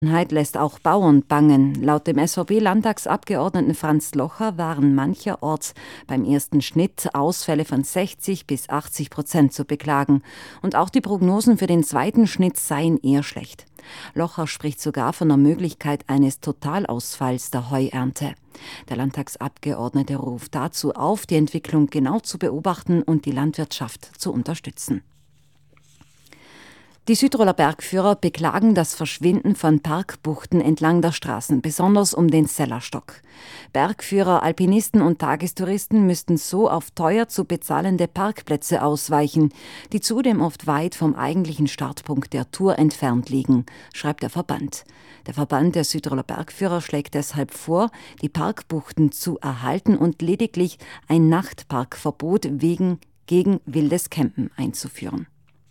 Lässt auch Bauern bangen. Laut dem SVP-Landtagsabgeordneten Franz Locher waren mancherorts beim ersten Schnitt Ausfälle von 60-80% zu beklagen. Und auch die Prognosen für den zweiten Schnitt seien eher schlecht. Locher spricht sogar von der Möglichkeit eines Totalausfalls der Heuernte. Der Landtagsabgeordnete ruft dazu auf, die Entwicklung genau zu beobachten und die Landwirtschaft zu unterstützen. Die Südtiroler Bergführer beklagen das Verschwinden von Parkbuchten entlang der Straßen, besonders um den Sellerstock. Bergführer, Alpinisten und Tagestouristen müssten so auf teuer zu bezahlende Parkplätze ausweichen, die zudem oft weit vom eigentlichen Startpunkt der Tour entfernt liegen, schreibt der Verband. Der Verband der Südtiroler Bergführer schlägt deshalb vor, die Parkbuchten zu erhalten und lediglich ein Nachtparkverbot gegen wildes Campen einzuführen.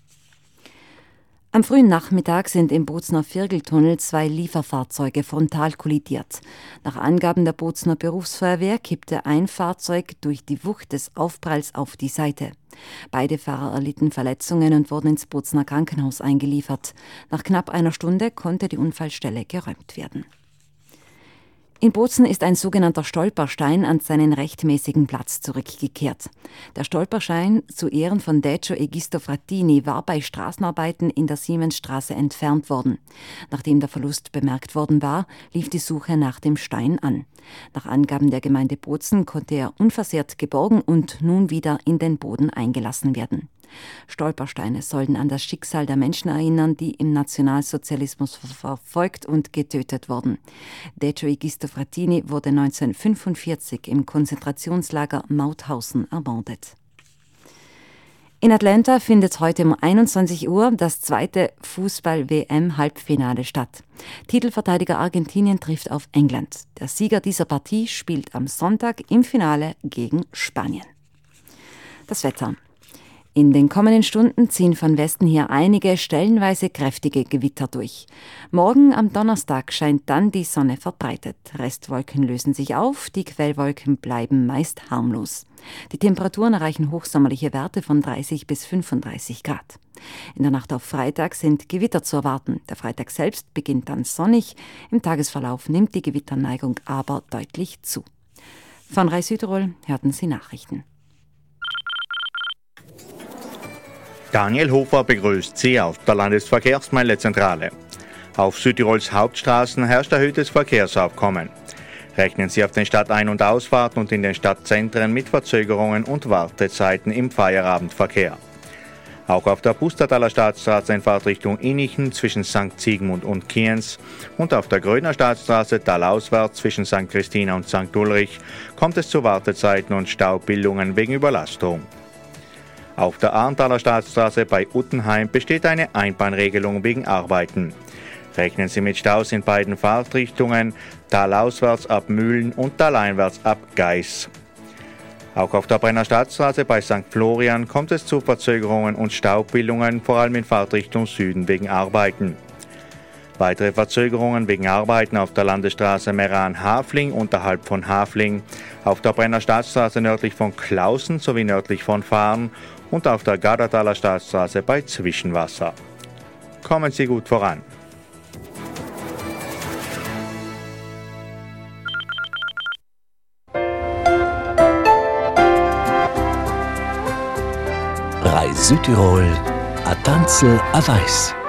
Am frühen Nachmittag sind im Bozner Virgeltunnel 2 Lieferfahrzeuge frontal kollidiert. Nach Angaben der Bozner Berufsfeuerwehr kippte ein Fahrzeug durch die Wucht des Aufpralls auf die Seite. Beide Fahrer erlitten Verletzungen und wurden ins Bozner Krankenhaus eingeliefert. Nach knapp einer Stunde konnte die Unfallstelle geräumt werden. In Bozen ist ein sogenannter Stolperstein an seinen rechtmäßigen Platz zurückgekehrt. Der Stolperstein zu Ehren von Decio Egisto Frattini war bei Straßenarbeiten in der Siemensstraße entfernt worden. Nachdem der Verlust bemerkt worden war, lief die Suche nach dem Stein an. Nach Angaben der Gemeinde Bozen konnte er unversehrt geborgen und nun wieder in den Boden eingelassen werden. Stolpersteine sollen an das Schicksal der Menschen erinnern, die im Nationalsozialismus verfolgt und getötet wurden. Decio Egisto Frattini wurde 1945 im Konzentrationslager Mauthausen ermordet. In Atlanta findet heute um 21 Uhr das zweite Fußball-WM-Halbfinale statt. Titelverteidiger Argentinien trifft auf England. Der Sieger dieser Partie spielt am Sonntag im Finale gegen Spanien. Das Wetter. In den kommenden Stunden ziehen von Westen her einige stellenweise kräftige Gewitter durch. Morgen am Donnerstag scheint dann die Sonne verbreitet. Restwolken lösen sich auf, die Quellwolken bleiben meist harmlos. Die Temperaturen erreichen hochsommerliche Werte von 30 bis 35 Grad. In der Nacht auf Freitag sind Gewitter zu erwarten. Der Freitag selbst beginnt dann sonnig. Im Tagesverlauf nimmt die Gewitterneigung aber deutlich zu. Von Rai Südtirol hörten Sie Nachrichten. Daniel Hofer begrüßt Sie auf der Landesverkehrsmeldezentrale. Auf Südtirols Hauptstraßen herrscht erhöhtes Verkehrsaufkommen. Rechnen Sie auf den Stadtein- und Ausfahrten und in den Stadtzentren mit Verzögerungen und Wartezeiten im Feierabendverkehr. Auch auf der Pustertaler Staatsstraße in Fahrtrichtung Innichen zwischen St. Sigmund und Kienz und auf der Grödner Staatsstraße talauswärts zwischen St. Christina und St. Ulrich kommt es zu Wartezeiten und Staubildungen wegen Überlastung. Auf der Arntaler Staatsstraße bei Uttenheim besteht eine Einbahnregelung wegen Arbeiten. Rechnen Sie mit Staus in beiden Fahrtrichtungen, talauswärts ab Mühlen und taleinwärts ab Geis. Auch auf der Brenner Staatsstraße bei St. Florian kommt es zu Verzögerungen und Staubbildungen, vor allem in Fahrtrichtung Süden wegen Arbeiten. Weitere Verzögerungen wegen Arbeiten auf der Landesstraße Meran-Hafling unterhalb von Hafling, auf der Brenner Staatsstraße nördlich von Clausen sowie nördlich von Fahren und auf der Gardertaler Staatsstraße bei Zwischenwasser. Kommen Sie gut voran. Rai Südtirol, a Tanzel a Weiß.